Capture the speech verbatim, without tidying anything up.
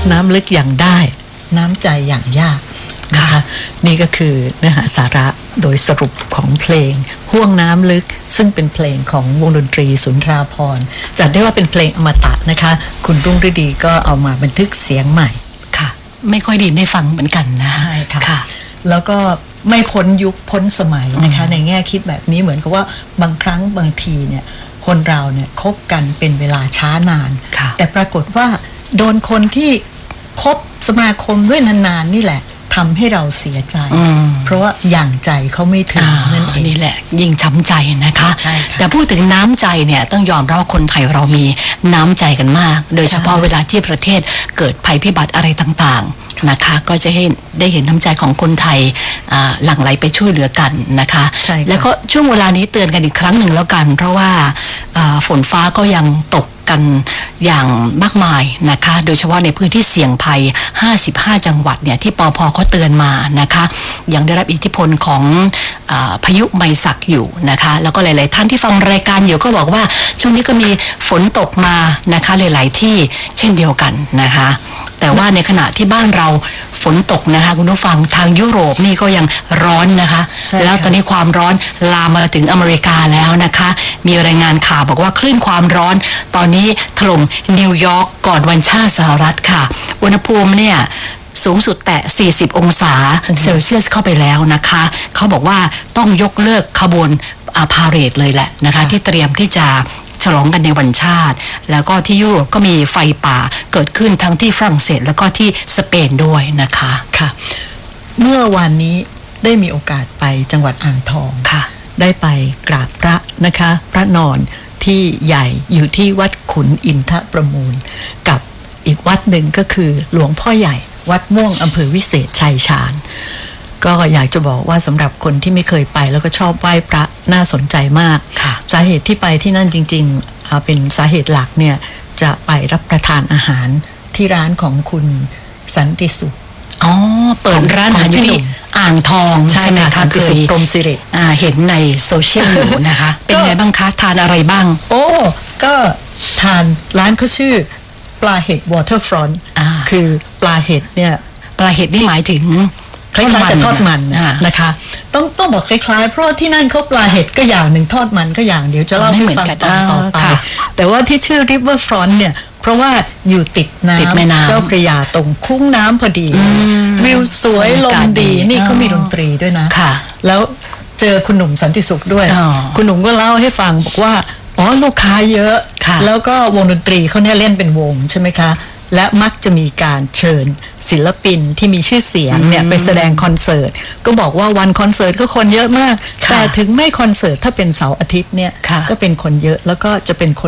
น้ำลึกอย่างได้น้ำใจอย่างยากนะคะนี่ก็คือเนื้อหาสาระโดยสรุปของเพลงห่วงน้ำลึกซึ่งเป็นเพลงของวงดนตรีสุนทราภรณ์จัดได้ว่าเป็นเพลงอมตะนะคะคุณรุ่งฤดีก็เอามาบันทึกเสียงใหม่ค่ะไม่ค่อยดีได้ฟังเหมือนกันนะใช่ค่ะแล้วก็ไม่พ้นยุคพ้นสมัยนะคะในแง่คิดแบบนี้เหมือนกับว่าบางครั้งบางทีเนี่ยคนเราเนี่ยคบกันเป็นเวลาช้านานแต่ปรากฏว่าโดนคนที่คบสมาคมด้วยนานๆนี่แหละทำให้เราเสียใจเพราะว่าอย่างใจเขาไม่ถึงนั่นเองนี่แหละยิ่งช้ำใจนะคะแต่พูดถึงน้ำใจเนี่ยต้องยอมรับว่าคนไทยเรามีน้ำใจกันมากโดยเฉพาะเวลาที่ประเทศเกิดภัยพิบัติอะไรต่างๆนะคะก็จะให้ได้เห็นน้ำใจของคนไทยหลั่งไหลไปช่วยเหลือกันนะคะแล้วก็ช่วงเวลานี้เตือนกันอีกครั้งหนึ่งแล้วกันเพราะว่าฝนฟ้าก็ยังตกกันอย่างมากมายนะคะโดยเฉพาะในพื้นที่เสี่ยงภัยห้าสิบห้าจังหวัดเนี่ยที่ปภเขาเตือนมานะคะยังได้รับอิทธิพลของพายุไมศักอยู่นะคะแล้วก็หลายๆท่านที่ฟังรายการอยู่ก็บอกว่าช่วงนี้ก็มีฝนตกมานะคะหลายๆที่เช่นเดียวกันนะคะแต่ว่าในขณะที่บ้านเราฝนตกนะคะคุณผู้ฟังทางยุโรปนี่ก็ยังร้อนนะคะแล้วตอนนี้ความร้อนลามมาถึงอเมริกาแล้วนะคะมีรายงานข่าวบอกว่าคลื่นความร้อนตอนนี้ถล่มนิวยอร์กก่อนวันชาติสหรัฐค่ะอุณหภูมิเนี่ยสูงสุดแตะสี่สิบองศาเซลเซียสเข้าไปแล้วนะคะเขาบอกว่าต้องยกเลิกขบวนพาเหรดเลยแหละนะคะที่เตรียมที่จะฉลองกันในวันชาติแล้วก็ที่ยุโรปก็มีไฟป่าเกิดขึ้นทั้งที่ฝรั่งเศสแล้วก็ที่สเปนด้วยนะคะค่ะเมื่อวานนี้ได้มีโอกาสไปจังหวัดอ่างทองค่ะได้ไปกราบพระนะคะพระนอนที่ใหญ่อยู่ที่วัดขุนอินทประมูลกับอีกวัดหนึ่งก็คือหลวงพ่อใหญ่วัดม่วงอำเภอวิเศษชัยชาญก็อยากจะบอกว่าสำหรับคนที่ไม่เคยไปแล้วก็ชอบไหว้พระน่าสนใจมากสาเหตุที่ไปที่นั่นจริงๆเป็นสาเหตุหลักเนี่ยจะไปรับประทานอาหารที่ร้านของคุณสันติสุขอ๋อเปิดร้านอาหารอยู่ที่อ่างทองใช่ไหมคะเคยกรมสิริเห็นในโซเชียลอยู่นะคะเป็นไงบ้างคะทานอะไรบ้างโอ้ก็ทานร้านเขาชื่อปลาเห็ดวอเตอร์ฟรอนต์คือปลาเห็ดเนี่ยปลาเห็ดนี่หมายถึงคล้ายๆกับทอดมันนะคะต้องต้องบอกคล้ายๆเพราะที่นั่นเขาปลาเห็ดก็อย่างหนึ่งทอดมันก็อย่างเดี๋ยวจะเล่าให้ฟังตอนต่อไปแต่ว่าที่ชื่อ River Front เนี่ยเพราะว่าอยู่ติดน้ำเจ้าพระยาตรงคุ้งน้ำพอดีวิวสวยลมดีนี่เขามีดนตรีด้วยนะแล้วเจอคุณหนุ่มสันติสุขด้วยคุณหนุ่มก็เล่าให้ฟังบอกว่าอ๋อลูกค้าเยอะแล้วก็วงดนตรีเขาเนี่ยเล่นเป็นวงใช่ไหมคะและมักจะมีการเชิญศิลปินที่มีชื่อเสียงเนี่ยไปแสดงคอนเสิร์ตก็บอกว่าวันคอนเสิร์ตก็คนเยอะมากแต่ถึงไม่คอนเสิร์ตถ้าเป็นเสาร์อาทิตย์เนี่ยก็เป็นคนเยอะแล้วก็จะเป็นคน